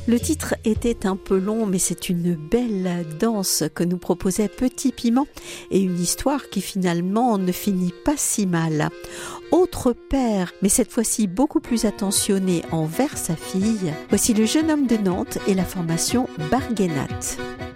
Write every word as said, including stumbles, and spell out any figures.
Le titre était un peu long, mais c'est une belle danse que nous proposait Petit Piment et une histoire qui finalement ne finit pas si mal. Autre père, mais cette fois-ci beaucoup plus attentionné envers sa fille, voici Le jeune homme de Nantes et la formation Barguenat.